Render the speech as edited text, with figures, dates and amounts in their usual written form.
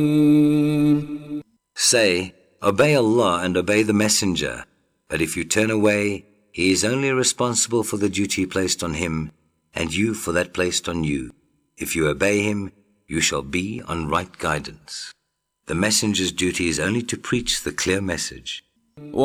Say, obey Allah and obey the Messenger, but if you turn away, He is only responsible for the duty placed on Him, and you for that placed on you. If you obey Him, you shall be on right guidance. The Messenger's duty is only to preach the clear message.